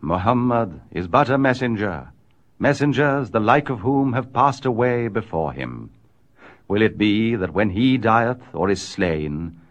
Muhammad is but a messenger, messengers the like of whom have passed away before him. Will it be that when he dieth or is slain,